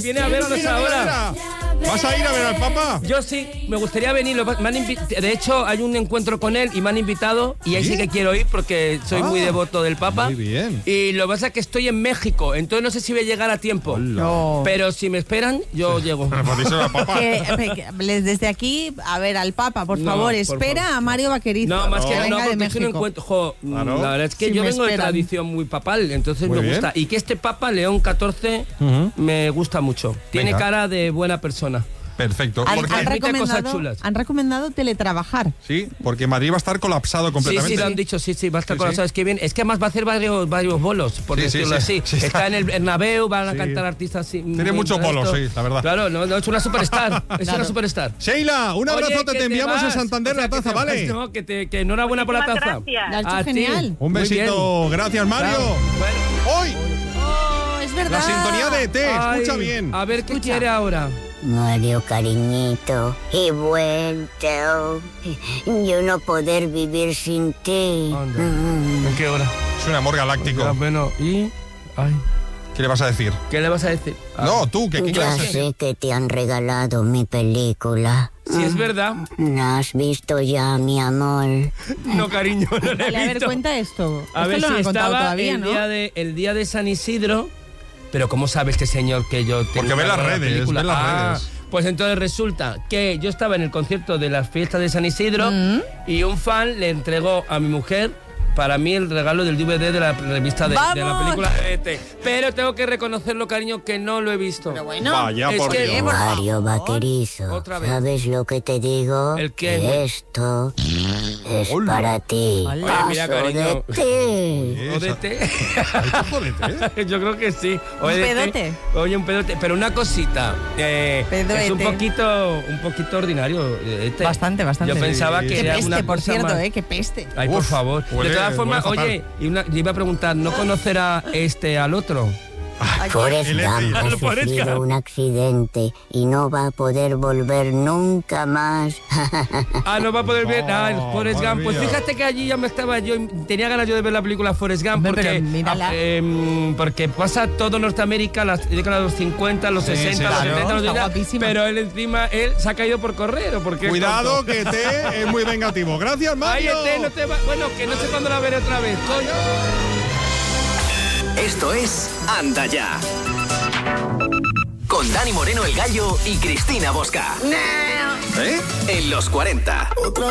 viene a vernos ahora. ¿Vas a ir a ver al Papa? Yo sí, me gustaría venir. De hecho, hay un encuentro con él y me han invitado y ahí sí que quiero ir porque soy muy devoto del Papa. Muy bien. Y lo que pasa es que estoy en México, entonces no sé si voy a llegar a tiempo. No. Pero si me esperan, yo llego. Pero podéis ir al Papa. Desde aquí, a ver al Papa, por No, favor, por espera favor. a Mario Vaquerizo. No, más que venga no, de porque es México. un encuentro. Claro. La verdad es que Sí, yo me vengo de esperan. tradición muy papal, entonces Muy me bien. gusta. Y que este Papa, León XIV, me gusta mucho. Tiene Venga. cara de buena persona. Perfecto. Han Porque, cosas chulas. han recomendado teletrabajar. sí, porque Madrid va a estar colapsado Sí, completamente. sí, lo han dicho, sí, va a estar Sí, con sí. ¿sabes qué bien? Es que además va a hacer varios bolos, por Sí, decirlo sí, así. sí. Está en el Bernabéu, van a Sí. cantar artistas así. Tiene muchos bolos, sí, la verdad. Claro, no, es una superstar, es una superstar. Sheila, un abrazote, Oye, que te enviamos vas. a Santander O sea, la taza, que te ¿vale? vas, no, que enhorabuena por la taza. Muchísimas Lo has hecho A ti. genial. Un Muy besito, bien. gracias Mario. Claro. Bueno. Hoy, Oh, es verdad. la sintonía de ET, escucha Ay, bien. A ver qué Escucha. quiere ahora. Mario, cariñito, he vuelto. Yo no poder vivir sin ti. Anda. ¿En qué hora? Es un amor galáctico. Ya, bueno, y... Ay, ¿Qué le vas a decir? ¿qué le vas a decir? No, tú, ¿qué Ya quieres decir? sé que te han regalado mi película. Si es verdad. ¿La has visto ya, mi amor? No, cariño, no la he Vale, a ver, visto. cuenta esto. A Esto ver lo si han contado estaba todavía, el, ¿no? el día de San Isidro. Pero ¿cómo sabe este señor que yo tengo Porque ve una las buena redes, película? ve las redes. Pues entonces resulta que yo estaba en el concierto de las fiestas de San Isidro y un fan le entregó a mi mujer para mí el regalo del DVD de la revista de la ¡Vamos! película de ET. Pero tengo que reconocerlo, cariño, que no lo he visto. Pero bueno. Vaya, es por que- Dios. Mario Vaquerizo, Otra vez. ¿sabes lo que te digo? ¿El qué? Que esto es Hola. para ti. Oye, mira, Paso cariño. de ti. ¿O de té? Ay, qué jodete, ¿eh? Yo creo que sí. ¿Un de té. pedote? Oye, un pedote. Pero una cosita. Es Pedoete. un poquito ordinario. Bastante. Yo pensaba Sí. que Qué era peste, una por cosa cierto, más. qué peste. Ay, por Uf, favor. huele- De todas formas, huele fatal. oye, yo iba a preguntar, ¿no conocerá al otro? Forrest el Gump ha Forrest sufrido Gump. un accidente y no va a poder volver nunca más. Ah, no va a poder ver el Forrest madre Gump. Pues mía. fíjate que allí ya me estaba yo, tenía ganas yo de ver la película Forrest Gump Hombre, porque, pero mírala. porque pasa todo Norteamérica, las décadas de los 50, los Sí, 60, sí, los claro, 70, los está 80, guapísima. pero él se ha caído por correr o porque es Cuidado, tonto. que te es muy vengativo. Gracias, Ay, Mario. no te va, bueno, que no sé cuándo la veré otra vez, coño. Esto es Anda Ya. Con Dani Moreno el Gallo y Cristina Bosca. En los 40.